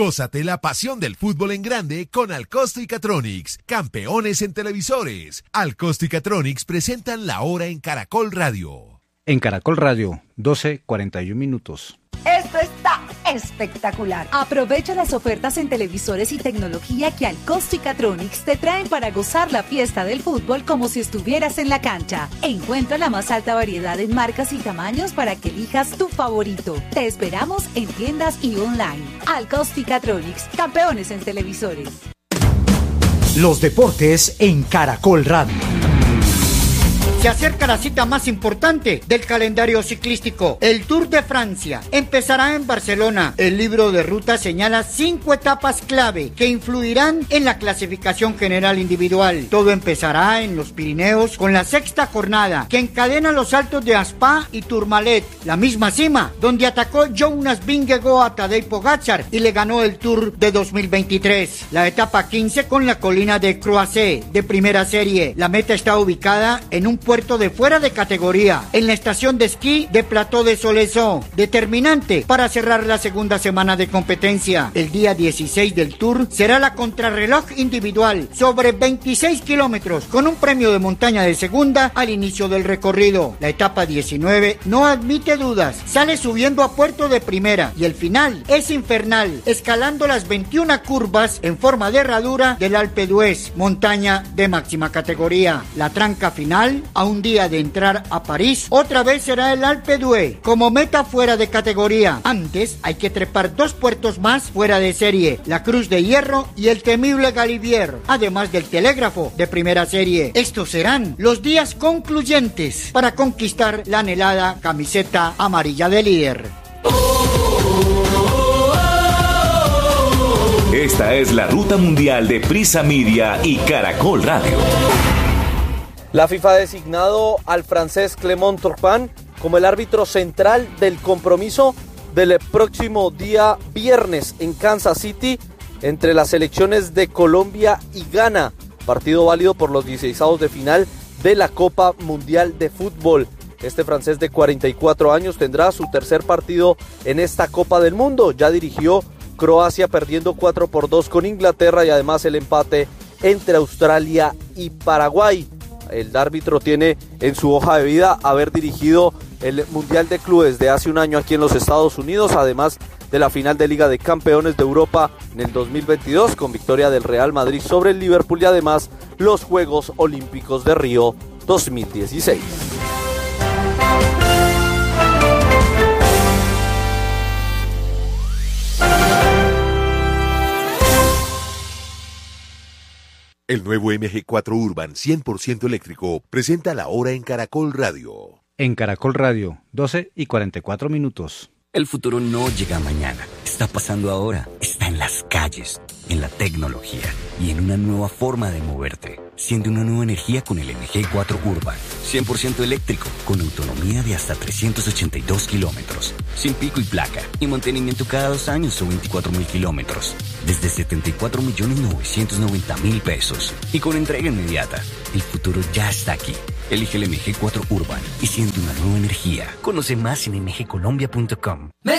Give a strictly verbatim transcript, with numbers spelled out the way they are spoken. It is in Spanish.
Gózate la pasión del fútbol en grande con Alcosto y Catronics, campeones en televisores. Alcosto y Catronics presentan La Hora en Caracol Radio. En Caracol Radio, doce cuarenta y un minutos. Esto está espectacular. Aprovecha las ofertas en televisores y tecnología que Alcosto y Catronics te traen para gozar la fiesta del fútbol como si estuvieras en la cancha. Encuentra la más alta variedad en marcas y tamaños para que elijas tu favorito. Te esperamos en tiendas y online. Alcosto y Catronics, campeones en televisores. Los deportes en Caracol Radio. Se acerca la cita más importante del calendario ciclístico, el Tour de Francia. Empezará en Barcelona. El libro de ruta señala cinco etapas clave que influirán en la clasificación general individual. Todo empezará en los Pirineos con la sexta jornada que encadena los saltos de Aspá y Tourmalet, la misma cima donde atacó Jonas Vingegaard a Tadej Pogačar y le ganó el Tour de dos mil veintitrés. La etapa quince con la colina de Croazé de primera serie. La meta está ubicada en un puerto de fuera de categoría, en la estación de esquí de Plateau de Soleson, determinante para cerrar la segunda semana de competencia. El día dieciséis del Tour será la contrarreloj individual sobre veintiséis kilómetros, con un premio de montaña de segunda al inicio del recorrido. La etapa diecinueve no admite dudas, sale subiendo a puerto de primera y el final es infernal, escalando las veintiuna curvas en forma de herradura del Alpe d'Huez, montaña de máxima categoría. La tranca final, a un día de entrar a París, otra vez será el Alpe d'Huez como meta fuera de categoría. Antes hay que trepar dos puertos más fuera de serie, la Cruz de Hierro y el temible Galibier, además del Telégrafo de primera serie. Estos serán los días concluyentes para conquistar la anhelada camiseta amarilla de líder. Esta es la ruta mundial de Prisa Media y Caracol Radio. La FIFA ha designado al francés Clément Turpin como el árbitro central del compromiso del próximo día viernes en Kansas City entre las selecciones de Colombia y Ghana, partido válido por los dieciseisavos de final de la Copa Mundial de Fútbol. Este francés de cuarenta y cuatro años tendrá su tercer partido en esta Copa del Mundo. Ya dirigió Croacia perdiendo cuatro por dos con Inglaterra y además el empate entre Australia y Paraguay. El árbitro tiene en su hoja de vida haber dirigido el Mundial de Clubes de hace un año aquí en los Estados Unidos, además de la final de Liga de Campeones de Europa en el dos mil veintidós con victoria del Real Madrid sobre el Liverpool y además los Juegos Olímpicos de Río dos mil dieciséis. El nuevo M G cuatro Urban cien por ciento eléctrico presenta La Hora en Caracol Radio. En Caracol Radio, doce y cuarenta y cuatro minutos. El futuro no llega mañana, está pasando ahora, está en las calles, en la tecnología y en una nueva forma de moverte. Siente una nueva energía con el M G cuatro Urban, cien por ciento eléctrico, con autonomía de hasta trescientos ochenta y dos kilómetros, sin pico y placa, y mantenimiento cada dos años o veinticuatro mil kilómetros, desde setenta y cuatro millones novecientos noventa mil pesos, y con entrega inmediata. El futuro ya está aquí. Elige el M G cuatro Urban y siente una nueva energía. Conoce más en m g colombia punto com.